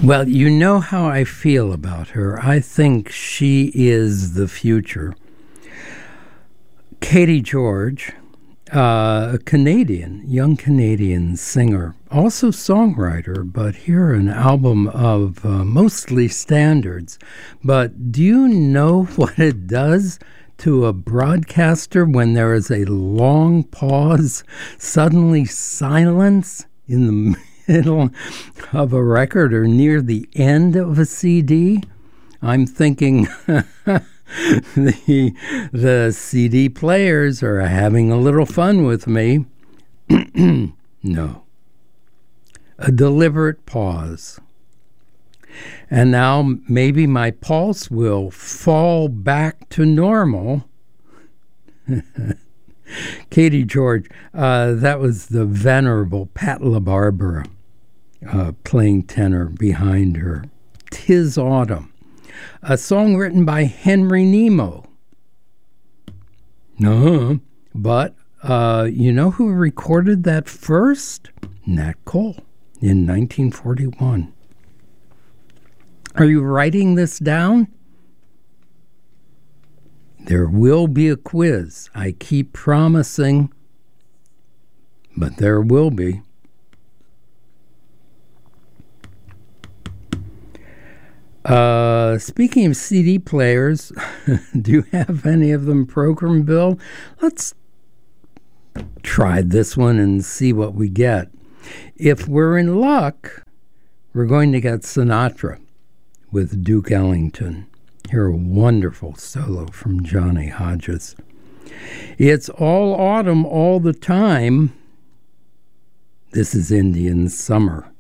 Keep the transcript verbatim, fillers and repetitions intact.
Well, you know how I feel about her. I think she is the future. Katie George, uh, a Canadian, young Canadian singer, also songwriter, but here an album of uh, mostly standards. But do you know what it does to a broadcaster when there is a long pause, suddenly silence in the middle of a record or near the end of a C D? I'm thinking the, the C D players are having a little fun with me. No. A deliberate pause. And now maybe my pulse will fall back to normal. Katie George, uh, that was the venerable Pat LaBarbera uh, playing tenor behind her. 'Tis Autumn, a song written by Henry Nemo. No, but uh, you know who recorded that first? Nat Cole in nineteen forty-one. Are you writing this down? There will be a quiz. I keep promising, but there will be. Uh, speaking of C D players, do you have any of them programmed, Bill? Let's try this one and see what we get. If we're in luck, we're going to get Sinatra with Duke Ellington. Hear a wonderful solo from Johnny Hodges. It's all autumn all the time. This is Indian Summer.